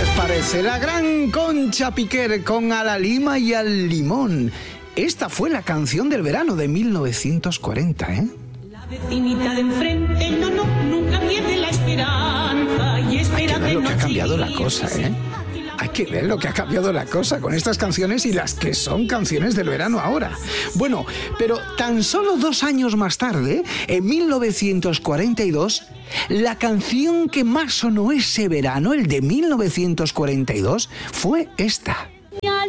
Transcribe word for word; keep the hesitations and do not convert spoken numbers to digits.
parece? La gran Concha Piquer con A la lima y al limón. Esta fue la canción del verano de mil novecientos cuarenta, ¿eh? La vecinita de enfrente, no, no, nunca pierde la esperanza y espera Hay que ver lo que ha cambiado la cosa, ¿eh? Hay que ver lo que ha cambiado la cosa con estas canciones y las que son canciones del verano ahora. Bueno, pero tan solo dos años más tarde, en mil novecientos cuarenta y dos, la canción que más sonó ese verano, el de mil novecientos cuarenta y dos, fue esta.